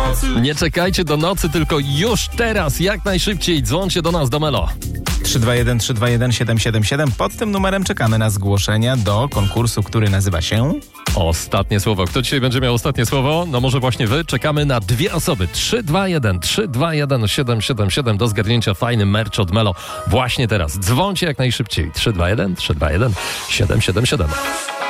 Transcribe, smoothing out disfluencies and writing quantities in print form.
Nie czekajcie do nocy, tylko już teraz, jak najszybciej dzwońcie do nas do Melo. 321 321 777. Pod tym numerem czekamy na zgłoszenia do konkursu, który nazywa się... Ostatnie słowo. Kto dzisiaj będzie miał ostatnie słowo? No może właśnie wy. Czekamy na 2 osoby. 321 321 777 do zgarnięcia fajny merch od Melo właśnie teraz. Dzwońcie jak najszybciej. 321 321 777.